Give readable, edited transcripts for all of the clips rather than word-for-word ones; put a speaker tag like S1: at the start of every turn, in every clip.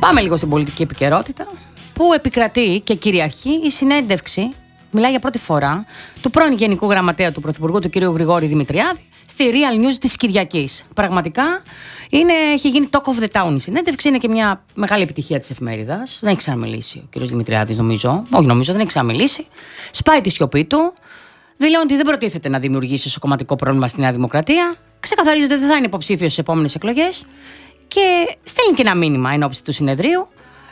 S1: Πάμε λίγο στην πολιτική επικαιρότητα, που επικρατεί και κυριαρχεί η συνέντευξη, μιλάει για πρώτη φορά, του πρώην Γενικού Γραμματέα του Πρωθυπουργού, του κ. Γρηγόρη Δημητριάδη, στη Real News της Κυριακής. Πραγματικά έχει γίνει talk of the town η συνέντευξη, είναι και μια μεγάλη επιτυχία της εφημερίδας. Δεν έχει ξαναμιλήσει ο κ. Δημητριάδης, νομίζω. Όχι, νομίζω, δεν έχει ξαναμιλήσει. Σπάει τη σιωπή του. Δηλώνει ότι δεν προτίθεται να δημιουργήσει εσωκομματικό πρόβλημα στη Νέα Δημοκρατία. Ξεκαθαρίζει ότι δεν θα είναι υποψήφιος στις επόμενες εκλογές. Και στέλνει και ένα μήνυμα εν ώψη του συνεδρίου.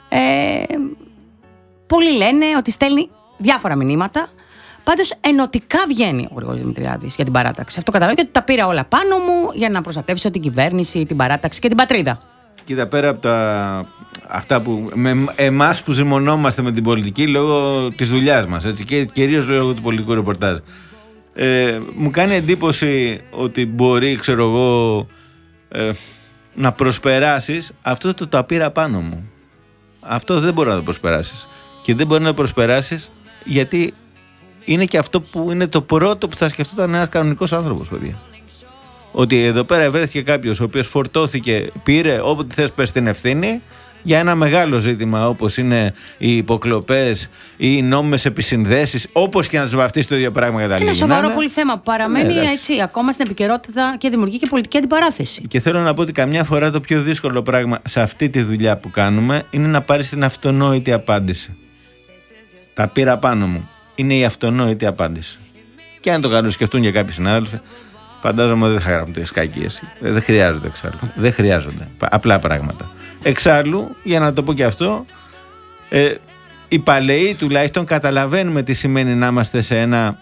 S1: Πολλοί λένε ότι στέλνει διάφορα μηνύματα. Πάντως ενωτικά βγαίνει ο Γρηγόρης Δημητριάδης για την παράταξη. Αυτό καταλαβαίνω, και ότι τα πήρα όλα πάνω μου για να προστατεύσω την κυβέρνηση, την παράταξη και την πατρίδα.
S2: Κοίτα, πέρα από αυτά που εμάς που ζυμωνόμαστε με την πολιτική λόγω της δουλειάς μας, έτσι, και κυρίως λόγω του πολιτικού ρεπορτάζ, μου κάνει εντύπωση ότι μπορεί, ξέρω εγώ, να προσπεράσεις αυτό το τα πήρα πάνω μου. Αυτό δεν μπορεί να το προσπεράσεις. Και δεν μπορεί να το προσπεράσεις γιατί είναι και αυτό που είναι το πρώτο που θα σκεφτόταν ένας κανονικός άνθρωπος, παιδιά. Ότι εδώ πέρα βρέθηκε κάποιος ο οποίος φορτώθηκε, πήρε όποτε θες πες την ευθύνη για ένα μεγάλο ζήτημα όπως είναι οι υποκλοπές ή οι νόμιμες επισυνδέσεις, όπως και να τους βαφτίσει το ίδιο πράγμα καταλήγει.
S1: Είναι σοβαρό πολύ θέμα που παραμένει έτσι ακόμα στην επικαιρότητα και δημιουργεί και πολιτική αντιπαράθεση.
S2: Και θέλω να πω ότι καμιά φορά το πιο δύσκολο πράγμα σε αυτή τη δουλειά που κάνουμε είναι να πάρεις την αυτονόητη απάντηση. Τα πήρα πάνω μου. Είναι η αυτονόητη απάντηση. Και αν το κάνουν σκεφτούν και κάποιοι συνάδελφοι, φαντάζομαι δεν θα γράφουν τις κακίες. Δεν χρειάζονται εξάλλου. Δεν χρειάζονται. Απλά πράγματα. Εξάλλου, για να το πω και αυτό, οι παλαιοί τουλάχιστον καταλαβαίνουμε τι σημαίνει να είμαστε σε ένα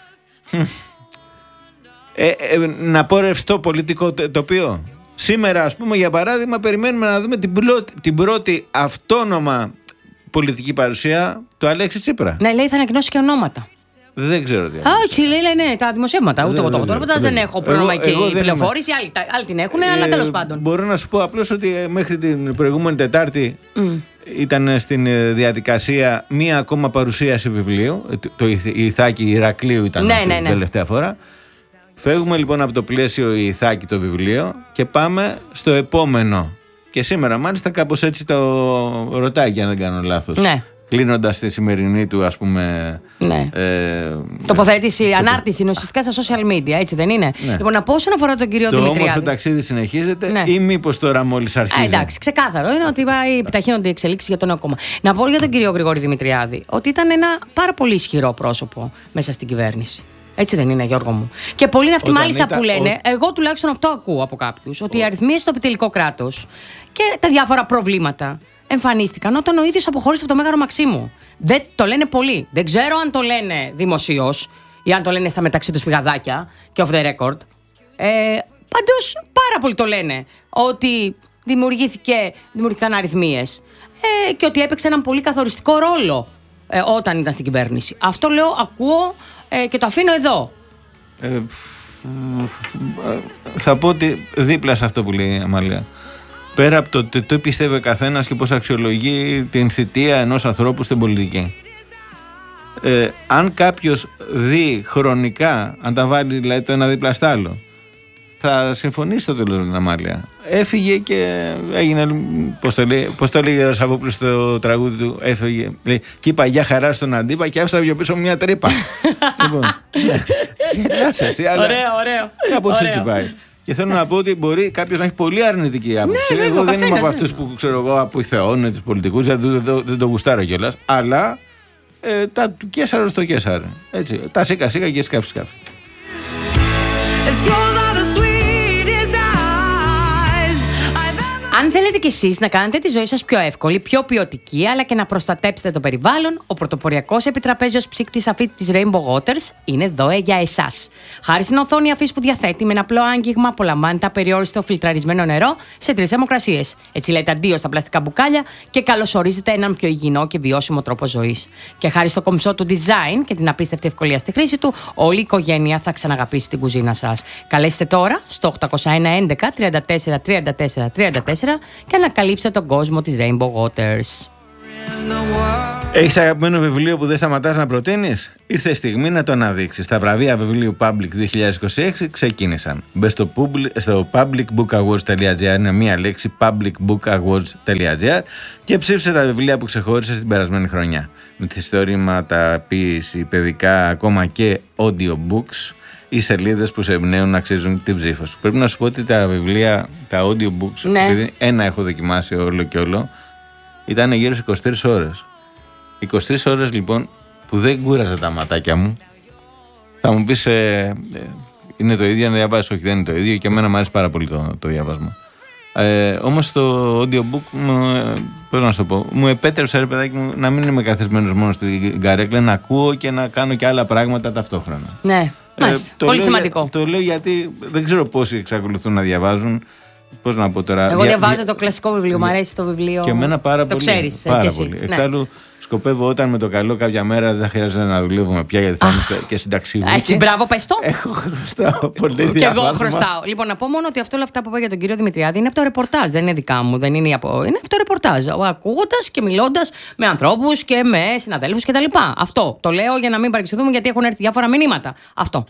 S2: να πω ρευστό πολιτικό τοπίο. Σήμερα, ας πούμε, για παράδειγμα, περιμένουμε να δούμε την πρώτη αυτόνομα πολιτική παρουσία του Αλέξη Τσίπρα.
S1: Ναι, λέει θα ανακοινώσει και ονόματα.
S2: Δεν ξέρω τι.
S1: Όχι, λέει ναι, τα δημοσιεύματα. Ούτε εγώ το έχω τώρα. Δεν έχω πρόγραμμα και η πληροφόρηση. Άλλοι την έχουν, αλλά τέλος πάντων.
S2: Μπορώ να σου πω απλώς ότι μέχρι την προηγούμενη Τετάρτη ήταν στην διαδικασία μία ακόμα παρουσίαση βιβλίου. Το Ιθάκη Ηρακλείου ήταν την τελευταία φορά. Φεύγουμε λοιπόν από το πλαίσιο Ιθάκη το βιβλίο και πάμε στο επόμενο. Και σήμερα μάλιστα κάπως έτσι το ρωτάει, και αν δεν κάνω λάθος.
S1: Ναι.
S2: Κλείνοντας τη σημερινή του, ας πούμε.
S1: Ναι. Τοποθέτηση, ανάρτηση ουσιαστικά στα social media, έτσι δεν είναι?
S2: Ναι.
S1: Λοιπόν, να πω όσον αφορά τον κύριο Δημητριάδη.
S2: Το όμορφο ταξίδι συνεχίζεται, ή μήπως τώρα μόλις αρχίζει?
S1: Εντάξει, ξεκάθαρο είναι ότι επιταχύνονται οι εξελίξεις για το νέο κόμμα. Να πω για τον κύριο Γρηγόρη Δημητριάδη ότι ήταν ένα πάρα πολύ ισχυρό πρόσωπο μέσα στην κυβέρνηση. Έτσι δεν είναι, Γιώργο μου? Και πολλοί είναι αυτοί μάλιστα που λένε, εγώ τουλάχιστον αυτό ακούω από κάποιους, ότι οι αριθμοί στο επιτελικό κράτος και τα διάφορα προβλήματα εμφανίστηκαν όταν ο ίδιος αποχώρησε από το Μέγαρο Μαξίμου. Δεν το λένε πολλοί. Δεν ξέρω αν το λένε δημοσίως ή αν το λένε στα μεταξύ τους πηγαδάκια και off the record. Πάντως πάρα πολλοί το λένε ότι δημιουργήθηκαν αριθμίες και ότι έπαιξε έναν πολύ καθοριστικό ρόλο όταν ήταν στην κυβέρνηση. Αυτό λέω, ακούω και το αφήνω εδώ.
S2: Θα πω ότι δίπλα σε αυτό που λέει η Αμαλία, πέρα από το τι πιστεύει ο καθένας και πώς αξιολογεί την θητεία ενός ανθρώπου στην πολιτική, αν κάποιος δει χρονικά, αν τα βάλει δηλαδή το ένα δίπλα στο άλλο, θα συμφωνήσει στο τέλος με την Αμάλια. Έφυγε και έγινε, πώς το λέγει ο Σαββόπουλος στο τραγούδι του, έφυγε, λέει, και είπα για χαρά στον αντίπα και άφησα πιο πίσω μια τρύπα. Λοιπόν, γελάς εσύ, αλλά
S1: ωραίο.
S2: Κάπως έτσι πάει. Και θέλω να πω ότι μπορεί κάποιος να έχει πολύ αρνητική άποψη.
S1: Ναι,
S2: εγώ δεν είμαι από αυτούς που ξέρω εγώ αποϊθεώνουν τους πολιτικούς, δεν το γουστάρω κιόλας. Αλλά τα του Κέσαρο στο Κέσαρο. Έτσι, τα σίκα σίκα και σκάφη σκάφη.
S1: Αν θέλετε κι εσείς να κάνετε τη ζωή σας πιο εύκολη, πιο ποιοτική, αλλά και να προστατέψετε το περιβάλλον, ο πρωτοποριακός επιτραπέζιος ψύκτης αφή της Rainbow Waters είναι εδώ για εσάς. Χάρη στην οθόνη αφής που διαθέτει, με ένα απλό άγγιγμα απολαμβάνετε απεριόριστο φιλτραρισμένο νερό σε 3 θερμοκρασίες. Έτσι λέτε αντίο στα πλαστικά μπουκάλια και καλωσορίζετε έναν πιο υγιεινό και βιώσιμο τρόπο ζωής. Και χάρη στο κομψό του design και την απίστευτη ευκολία στη χρήση του, όλη η οικογένεια θα ξαναγαπήσει την κουζίνα σας. Καλέστε τώρα στο 801 11 34 34 34 και ανακαλύψτε τον κόσμο της Rainbow Waters.
S2: Έχεις αγαπημένο βιβλίο που δεν σταματάς να προτείνεις? Ήρθε η στιγμή να το αναδείξεις. Τα βραβεία βιβλίου Public 2026 ξεκίνησαν. Μπες στο publicbookawards.gr, είναι μία λέξη, publicbookawards.gr, και ψήφισε τα βιβλία που ξεχώρισες την περασμένη χρονιά. Μυθιστόρηματα, ποίηση, παιδικά, ακόμα και audiobooks, οι σελίδες που σε εμπνέουν να αξίζουν την ψήφο σου. Πρέπει να σου πω ότι τα βιβλία, τα audiobooks,
S1: ναι,
S2: επειδή ένα έχω δοκιμάσει όλο και όλο, ήταν γύρω στις 23 ώρες. 23 ώρες λοιπόν που δεν κούραζα τα ματάκια μου. Θα μου πεις είναι το ίδιο να διαβάσεις? Όχι, δεν είναι το ίδιο, και εμένα μου αρέσει πάρα πολύ το διάβασμα. Όμως το audiobook πώς να σου το πω, μου επέτρεψε, ρε παιδάκι μου, να μην είμαι καθισμένος μόνο στην καρέκλα, να ακούω και να κάνω και άλλα πράγματα ταυτόχρονα.
S1: Ναι, πολύ σημαντικό.
S2: Το λέω γιατί δεν ξέρω πόσοι εξακολουθούν να διαβάζουν. Πώς να πω τώρα.
S1: Εγώ διαβάζω το κλασικό βιβλίο, μου αρέσει το βιβλίο.
S2: Και εμένα πάρα πολύ.
S1: Το ξέρεις,
S2: πάρα πολύ. Εξάλλου, σκοπεύω όταν με το καλό κάποια μέρα δεν θα χρειάζεται να δουλεύουμε πια, γιατί θα είμαι και συνταξιούχοι.
S1: Έτσι, μπράβο, πες το.
S2: Έχω χρωστάω πολύ διαβάσμα.
S1: Και εγώ χρωστάω. Λοιπόν, να πω μόνο ότι όλα αυτά που είπα για τον κύριο Δημητριάδη είναι από το ρεπορτάζ, δεν είναι δικά μου. Είναι από το ρεπορτάζ. Ακούγοντας και μιλώντας με ανθρώπους και με συναδέλφους κτλ. Αυτό το λέω για να μην παρεξηγηθούμε, γιατί έχουν έρθει διάφορα μηνύματα. Αυτό.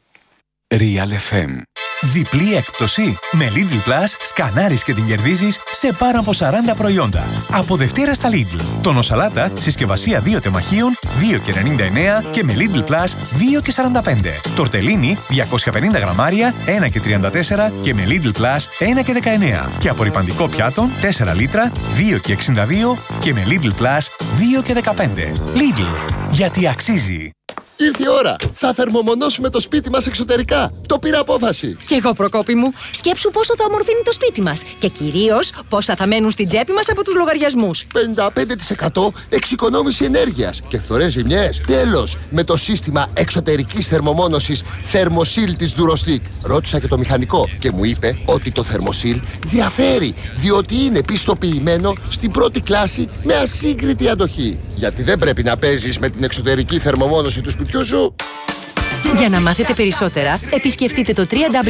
S3: Real FM. Διπλή έκπτωση. Με Lidl Plus σκανάρεις και την κερδίζεις σε πάνω από 40 προϊόντα. Από Δευτέρα στα Lidl. Τόνο σαλάτα, συσκευασία 2 τεμαχίων, 2,99 και με Lidl Plus 2,45. Τορτελίνι, 250 γραμμάρια, 1,34 και με Lidl Plus 1,19. Και απορρυπαντικό πιάτο, 4 λίτρα, 2,62 και με Lidl Plus 2,15. Lidl. Γιατί αξίζει.
S4: Ήρθε η ώρα. Θα θερμομονώσουμε το σπίτι μας εξωτερικά. Το πήρα απόφαση.
S5: Κι εγώ, Προκόπη μου. Σκέψου πόσο θα ομορφύνει το σπίτι μας. Και κυρίως πόσα θα μένουν στην τσέπη μας από τους λογαριασμούς.
S4: 55% εξοικονόμηση ενέργειας και φθορές ζημιές. Τέλος, με το σύστημα εξωτερικής θερμομόνωσης Thermosil της Durostick. Ρώτησα και το μηχανικό και μου είπε ότι το Thermosil διαφέρει, διότι είναι πιστοποιημένο στην πρώτη κλάση με ασύγκριτη αντοχή. Γιατί δεν πρέπει να παίζεις με την εξωτερική θερμομόνωση του σπιτιού σου.
S5: Για να μάθετε περισσότερα, επισκεφτείτε το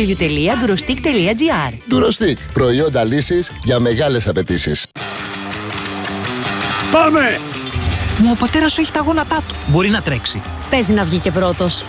S5: www.durostick.gr.
S4: Durostick. Προϊόντα λύσης για μεγάλες απαιτήσεις.
S6: Πάμε! Μου ο πατέρας σου έχει τα γόνατά του. Μπορεί να τρέξει.
S7: Παίζει να βγει και πρώτος.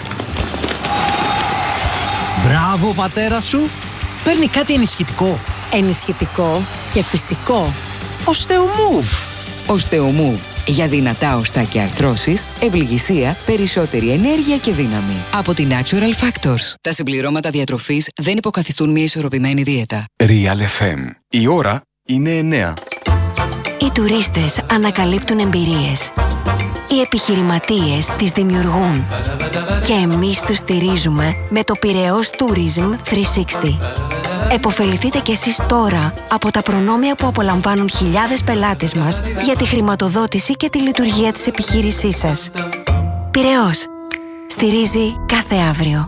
S6: Μπράβο, πατέρα σου. Παίρνει κάτι ενισχυτικό.
S7: Ενισχυτικό και φυσικό.
S6: Osteomove.
S8: Osteomove. Για δυνατά οστά και αρθρώσεις, ευληγησία, περισσότερη ενέργεια και δύναμη. Από τη Natural Factors. Τα συμπληρώματα διατροφής δεν υποκαθιστούν μια ισορροπημένη δίαιτα.
S3: Real FM. Η ώρα είναι 9.
S9: Οι τουρίστες ανακαλύπτουν εμπειρίες. Οι επιχειρηματίες τις δημιουργούν. Και εμείς τους στηρίζουμε με το Πειραιώς Tourism 360. Εποφεληθείτε κι εσείς τώρα από τα προνόμια που απολαμβάνουν χιλιάδες πελάτες μας για τη χρηματοδότηση και τη λειτουργία της επιχείρησής σας. Πειραιώς. Στηρίζει κάθε αύριο.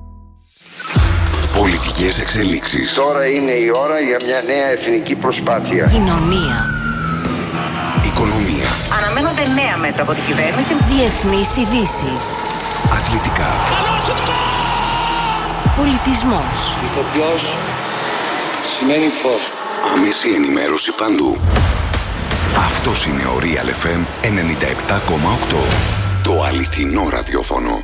S3: Πολιτικές εξελίξεις.
S10: Τώρα είναι η ώρα για μια νέα εθνική προσπάθεια.
S7: Κοινωνία.
S3: Οικονομία.
S11: Αναμένονται νέα μέτρα από την κυβέρνηση.
S7: Διεθνείς ειδήσεις.
S3: Αθλητικά.
S7: Πολιτισμός.
S10: Ηθοποιός σημαίνει φως.
S3: Άμεση ενημέρωση παντού. Αυτός είναι ο Real FM 97,8. Το αληθινό ραδιόφωνο.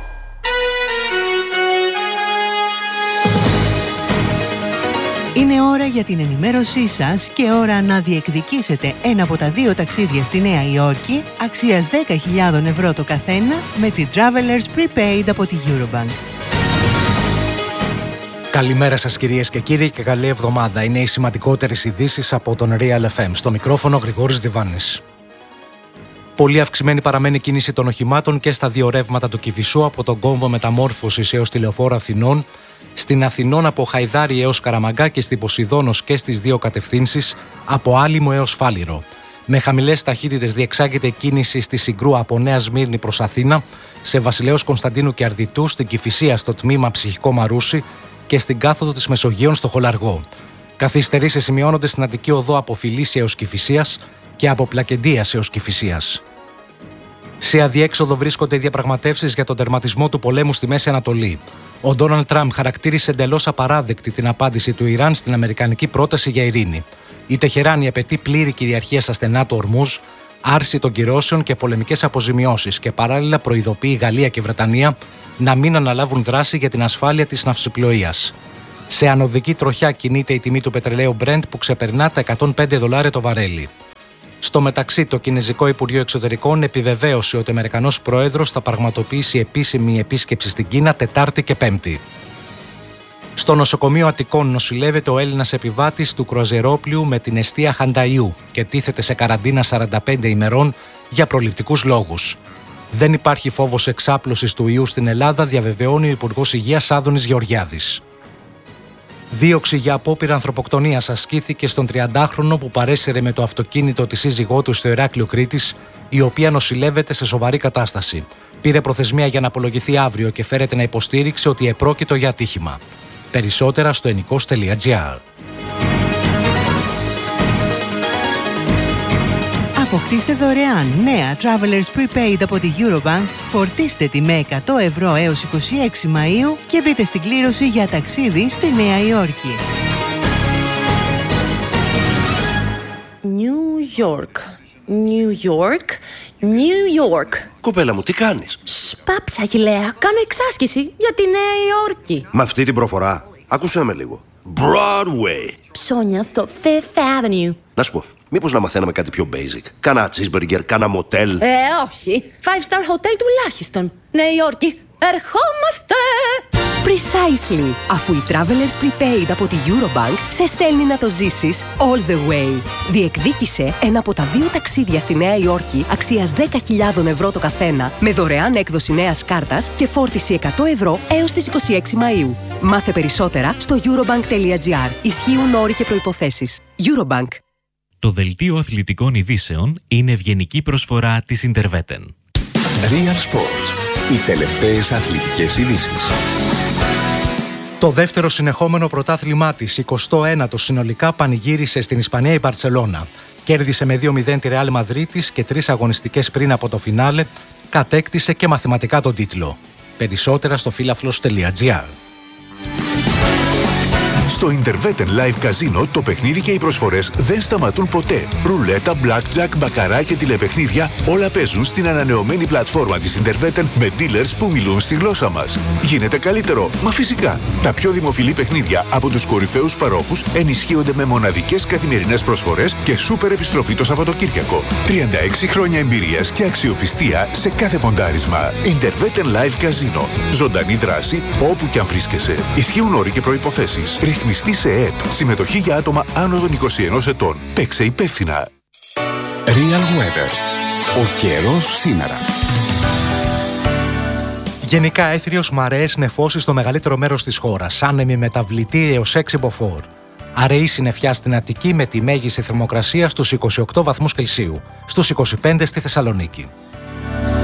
S12: Είναι ώρα για την ενημέρωσή σας και ώρα να διεκδικήσετε ένα από τα 2 ταξίδια στη Νέα Υόρκη αξίας 10.000 ευρώ το καθένα με τη Travelers Prepaid από τη Eurobank.
S13: Καλημέρα σας κυρίες και κύριοι και καλή εβδομάδα. Είναι οι σημαντικότερες ειδήσεις από τον Real FM. Στο μικρόφωνο Γρηγόρης Διβάνης. Πολύ αυξημένη παραμένει κίνηση των οχημάτων και στα 2 ρεύματα του Κηφισού από τον κόμβο μεταμόρφωσης έως τη Λεωφόρο Αθηνών, στην Αθηνών από Χαϊδάρι έως Καραμαγκά και στην Ποσειδώνος και στις 2 κατευθύνσεις από Άλυμο έως Φάληρο. Με χαμηλές ταχύτητες διεξάγεται κίνηση στη Συγκρού από Νέα Σμύρνη προς Αθήνα, σε Βασιλέως Κωνσταντίνου και Αρδιτού, στην Κηφισία στο τμήμα Ψυχικό Μαρούσι και στην κάθοδο της Μεσογείων στο Χολαργό. Καθυστερήσεις σημειώνονται στην Αττική Οδό από Φιλίσσια έως Κηφισίας και από Πλακεντίας έως Κηφισίας. Σε αδιέξοδο βρίσκονται οι διαπραγματεύσεις για τον τερματισμό του πολέμου στη Μέση Ανατολή. Ο Ντόναλντ Τραμπ χαρακτήρισε εντελώς απαράδεκτη την απάντηση του Ιράν στην αμερικανική πρόταση για ειρήνη. Η Τεχεράνη απαιτεί πλήρη κυριαρχία στα στενά του Ορμούζ, άρση των κυρώσεων και πολεμικές αποζημιώσεις και παράλληλα προειδοποιεί η Γαλλία και η Βρετανία να μην αναλάβουν δράση για την ασφάλεια της ναυσιπλοείας. Σε ανωδική τροχιά κινείται η τιμή του πετρελαίου Brent που ξεπερνά τα $105 το βαρέλι. Στο μεταξύ, το Κινεζικό Υπουργείο Εξωτερικών επιβεβαίωσε ότι ο Αμερικανός Πρόεδρος θα πραγματοποιήσει επίσημη επίσκεψη στην Κίνα Τετάρτη και Πέμπτη. Στο νοσοκομείο Αττικών νοσηλεύεται ο Έλληνας επιβάτης του κρουαζιερόπλοιου με την εστία Χανταϊού και τίθεται σε καραντίνα 45 ημερών για προληπτικούς λόγους. Δεν υπάρχει φόβος εξάπλωσης του ιού στην Ελλάδα, διαβεβαιώνει ο Υπουργός Υγείας Άδωνης Γεωργιάδης. Δίωξη για απόπειρα ανθρωποκτονίας ασκήθηκε στον 30χρονο που παρέσυρε με το αυτοκίνητο τη σύζυγό του στο Ηράκλειο Κρήτης, η οποία νοσηλεύεται σε σοβαρή κατάσταση. Πήρε προθεσμία για να απολογηθεί αύριο και φέρεται να υποστήριξε ότι επρόκειτο για ατύχημα. Περισσότερα στο ennikos.gr.
S12: Αποκτήστε δωρεάν νέα Travelers Prepaid από τη Eurobank, φορτίστε τη με 100 ευρώ έως 26 Μαΐου και μπείτε στην κλήρωση για ταξίδι στη Νέα Υόρκη.
S14: New York, New York, New York.
S15: Κοπέλα μου, τι κάνεις?
S14: Σπάψα, Αγιλέα, κάνω εξάσκηση για τη Νέα Υόρκη.
S15: Με αυτή την προφορά, άκουσέ με λίγο. Broadway.
S14: Ψώνια στο Fifth Avenue.
S15: Να σου πω, μήπως να μαθαίναμε κάτι πιο basic? Κάνα cheeseburger, κάνα motel.
S14: Όχι. 5-star hotel τουλάχιστον. Νέα Υόρκη, ερχόμαστε!
S5: Precisely, αφού η Travelers Prepaid από τη Eurobank σε στέλνει να το ζήσεις all the way. Διεκδίκησε ένα από τα 2 ταξίδια στη Νέα Υόρκη αξίας 10.000 ευρώ το καθένα, με δωρεάν έκδοση νέας κάρτας και φόρτιση 100 ευρώ έως τις 26 Μαΐου. Μάθε περισσότερα στο eurobank.gr. Ισχύουν όροι και προϋποθέσεις. Eurobank.
S16: Το δελτίο αθλητικών ειδήσεων είναι ευγενική προσφορά της Interveten.
S3: Real Sports. Οι τελευταίες αθλητικές ειδήσεις.
S13: Το δεύτερο συνεχόμενο πρωτάθλημά της, 21ο συνολικά, πανηγύρισε στην Ισπανία η Μπαρτσελώνα. Κέρδισε με 2-0 τη Ρεάλ Μαδρίτης και 3 αγωνιστικές πριν από το φινάλε κατέκτησε και μαθηματικά τον τίτλο. Περισσότερα στο filaflos.gr.
S3: Στο Interveten Live Casino το παιχνίδι και οι προσφορές δεν σταματούν ποτέ. Ρουλέτα, blackjack, μπακαρά και τηλεπαιχνίδια όλα παίζουν στην ανανεωμένη πλατφόρμα της Interveten με dealers που μιλούν στη γλώσσα μας. Γίνεται καλύτερο, μα φυσικά. Τα πιο δημοφιλή παιχνίδια από τους κορυφαίους παρόχους ενισχύονται με μοναδικές καθημερινές προσφορές και σούπερ επιστροφή το Σαββατοκύριακο. 36 χρόνια εμπειρίας και αξιοπιστία σε κάθε ποντάρισμα. Interveten Live Casino. Ζωντανή δράση όπου και αν βρίσκεσαι. Ισχύουν όροι και προϋποθέσεις. Ρυθμιστή σε ΕΕΠ. Συμμετοχή για άτομα άνω των 21 ετών. Παίξε υπεύθυνα.
S17: Real Weather. Ο καιρός σήμερα.
S13: Γενικά έθριος, μαρέες, νεφώσεις στο μεγαλύτερο μέρος της χώρας. Άνεμη μεταβλητή έως 6 μποφόρ. Αραιή συννεφιά στην Αττική με τη μέγιστη θερμοκρασία στους 28 βαθμούς Κελσίου. Στους 25 στη Θεσσαλονίκη.